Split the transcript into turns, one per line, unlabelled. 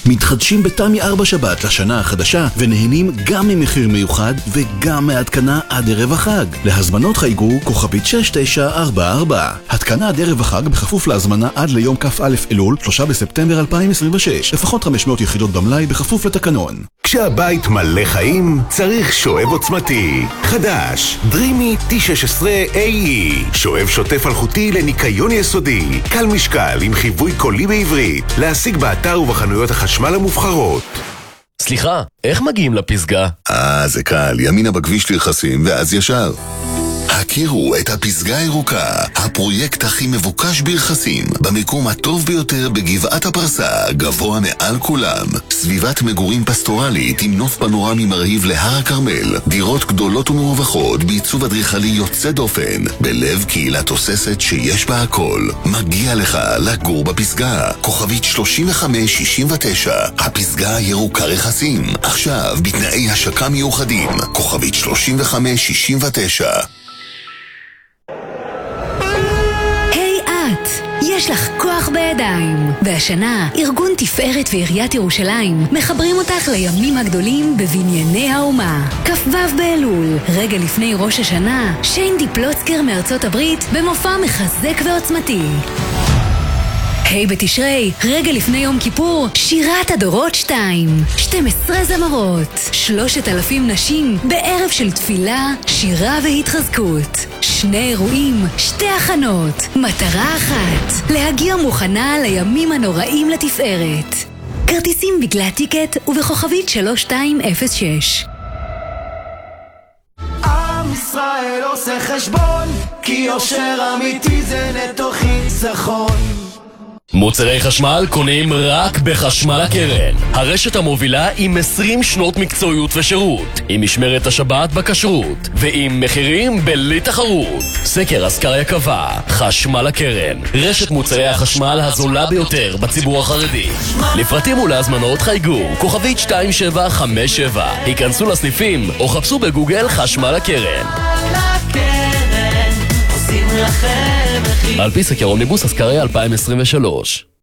מתחדשים בתמי 4 שבת לשנה החדשה ונהנים גם ממחיר מיוחד וגם מהתקנה עד ערב החג. להזמנות חייגו כוכבית 6944. התקנה עד ערב החג בכפוף להזמנה עד ליום כ"א אלול 3 בספטמבר 2026. לפחות 500 יחידות במלאי בכפוף לתקנון.
כשהבית מלא חיים, צריך שואב עוצמתי. חדש, דרימי T16AE. שואב שוטף אלחוטי לניקיון יסודי. קל משקל עם חיווי קולי בעברית. להשיג באתר ובחנויות החשמל המובחרות.
סליחה, איך מגיעים לפסגה?
זה קל, ימינה בכביש לרכסים ואז ישר. הכירו את הפסגה הירוקה, הפרויקט הכי מבוקש ברכסים, במקום הטוב ביותר בגבעת הפרסה, גבוה מעל כולם. סביבת מגורים פסטורלית עם נוף פנורמי מרהיב להר הכרמל, דירות גדולות ומרווחות בעיצוב אדריכלי יוצא דופן, בלב קהילה תוססת שיש בה הכל. מגיע לך לגור בפסגה. כוכבית 3569, הפסגה הירוקה רכסים, עכשיו בתנאי השקה מיוחדים. כוכבית 3569.
יש לך כוח בידיים. והשנה, ארגון תפארת ועיריית ירושלים מחברים אותך לימים הגדולים בבנייני האומה. כ"ו באלול, רגע לפני ראש השנה, שיין דיפלוצקר מארצות הברית במופע מחזק ועוצמתי. בתשרי, רגע לפני יום כיפור, שירת הדורות 2. 12 זמרות, 3,000 נשים, בערב של תפילה, שירה והתחזקות. 2 אירועים, 2 הכנות, מטרה אחת, להגיע מוכנה לימים הנוראים לתפארת. כרטיסים בגלל טיקט ובכוכבית 3206.
עם ישראל עושה חשבון, כי יושר אמיתי זה נטו חיסכון.
מוצרי חשמל קונים רק בחשמל הקרן, הרשת המובילה עם 20 שנות מקצועיות ושירות, עם משמרת השבת בכשרות ועם מחירים בלי תחרות. סקר אסקריה קבע, חשמל הקרן, רשת מוצרי החשמל הזולה ביותר בציבור החרדי. לפרטים ולהזמנות חייגו כוכבית 2757. היכנסו לסניפים או חפשו בגוגל חשמל הקרן. על פי סקר אומניבוס אסקריה 2023.